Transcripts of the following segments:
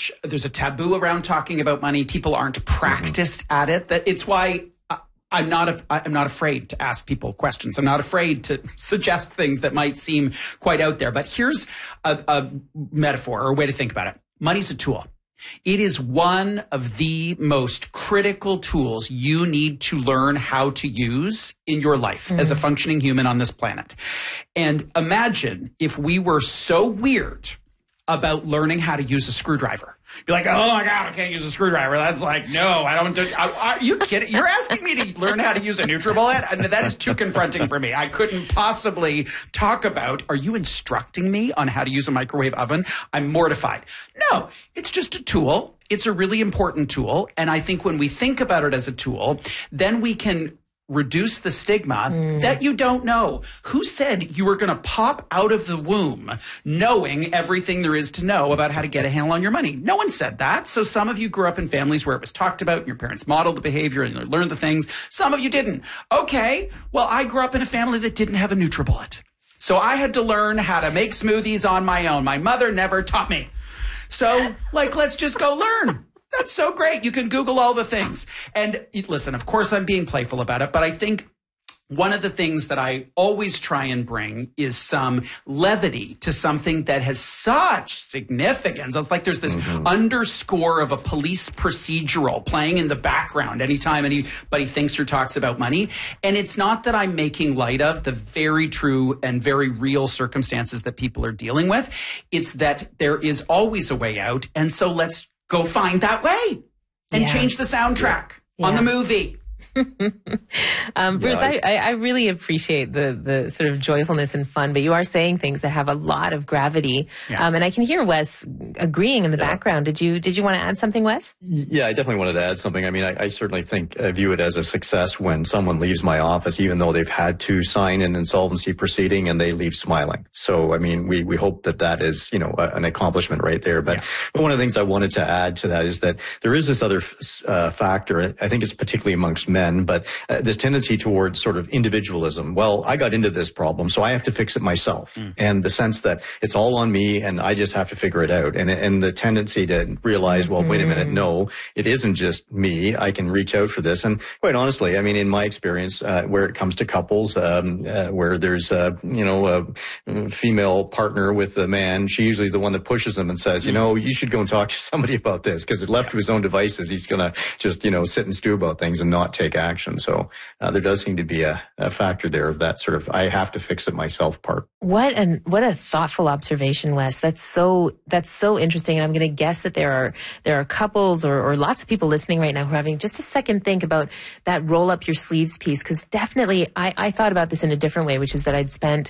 there's a taboo around talking about money. People aren't practiced at it. That it's why I'm not afraid to ask people questions. I'm not afraid to suggest things that might seem quite out there. But here's a metaphor or a way to think about it. Money's a tool. It is one of the most critical tools you need to learn how to use in your life as a functioning human on this planet. And imagine if we were so weird about learning how to use a screwdriver. Be like, oh my God, I can't use a screwdriver. That's like, no, I don't. Are you kidding? You're asking me to learn how to use a NutriBullet? And that is too confronting for me. I couldn't possibly talk about, are you instructing me on how to use a microwave oven? I'm mortified. No, it's just a tool. It's a really important tool. And I think when we think about it as a tool, then we can reduce the stigma that you don't know. Who said you were going to pop out of the womb knowing everything there is to know about how to get a handle on your money? No one said that. So some of you grew up in families where it was talked about and your parents modeled the behavior and learned the things. Some of you didn't. Okay, well, I grew up in a family that didn't have a NutriBullet. So I had to learn how to make smoothies on my own. My mother never taught me. So, let's just go learn. That's so great. You can Google all the things. And listen, of course, I'm being playful about it, but I think one of the things that I always try and bring is some levity to something that has such significance. It's like there's this underscore of a police procedural playing in the background anytime anybody thinks or talks about money. And it's not that I'm making light of the very true and very real circumstances that people are dealing with. It's that there is always a way out. And so let's go find that way and change the soundtrack on the movie. Bruce, I really appreciate the sort of joyfulness and fun, but you are saying things that have a lot of gravity. And I can hear Wes agreeing in the background. Did you want to add something, Wes? Yeah, I definitely wanted to add something. I mean, I certainly view it as a success when someone leaves my office, even though they've had to sign an insolvency proceeding, and they leave smiling. So, I mean, we hope that is, an accomplishment right there. But one of the things I wanted to add to that is that there is this other factor. I think it's particularly amongst men, but this tendency towards sort of individualism. Well, I got into this problem, so I have to fix it myself. And the sense that it's all on me and I just have to figure it out. And the tendency to realize, well, wait a minute, no, it isn't just me. I can reach out for this. And quite honestly, I mean, in my experience, where it comes to couples, where there's a female partner with a man, she usually is the one that pushes them and says, you should go and talk to somebody about this, because left to his own devices, he's going to just, sit and stew about things and not take action. So there does seem to be a factor there of that sort of I have to fix it myself part. What a thoughtful observation, Wes. That's so interesting. And I'm going to guess that there are couples or lots of people listening right now who are having just a second think about that roll up your sleeves piece. Because definitely I thought about this in a different way, which is that I'd spent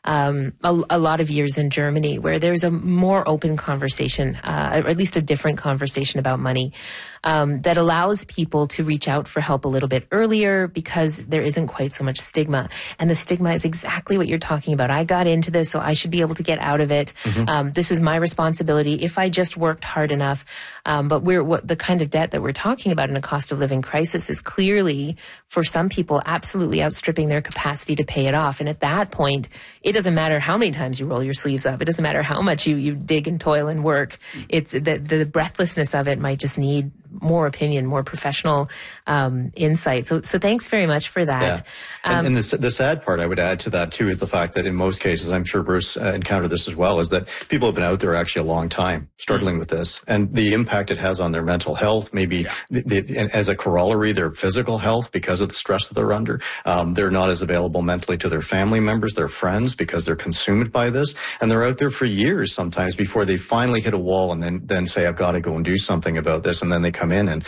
a lot of years in Germany where there's a more open conversation, or at least a different conversation about money, that allows people to reach out for help a little bit earlier because there isn't quite so much stigma. And the stigma is exactly what you're talking about. I got into this, so I should be able to get out of it. This is my responsibility if I just worked hard enough. But the kind of debt that we're talking about in a cost of living crisis is clearly, for some people, absolutely outstripping their capacity to pay it off. And at that point, it doesn't matter how many times you roll your sleeves up. It doesn't matter how much you dig and toil and work. It's the breathlessness of it might just need more opinion, more professional insight. So thanks very much for that. Yeah. And the sad part I would add to that too is the fact that in most cases, I'm sure Bruce encountered this as well, is that people have been out there actually a long time struggling with this, and the impact it has on their mental health, maybe and as a corollary, their physical health because of the stress that they're under. They're not as available mentally to their family members, their friends, because they're consumed by this, and they're out there for years sometimes before they finally hit a wall and then say, I've got to go and do something about this, and then they come in and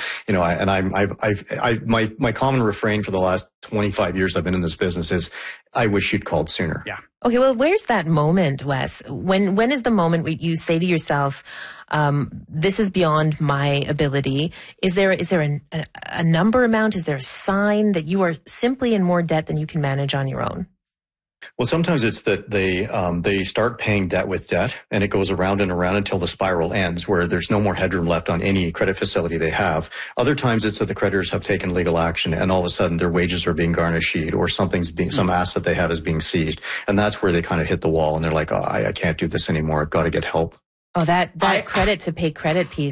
my common refrain for the last 25 years I've been in this business is, I wish you'd called sooner. Yeah. Okay, well, where's that moment, Wes? When is the moment where you say to yourself, this is beyond my ability? Is there a number amount? Is there a sign that you are simply in more debt than you can manage on your own? Well, sometimes it's that they start paying debt with debt, and it goes around and around until the spiral ends, where there's no more headroom left on any credit facility they have. Other times it's that the creditors have taken legal action, and all of a sudden their wages are being garnished, or some asset they have is being seized, and that's where they kind of hit the wall, and they're like, I can't do this anymore. I've got to get help. Oh, that credit to pay credit piece.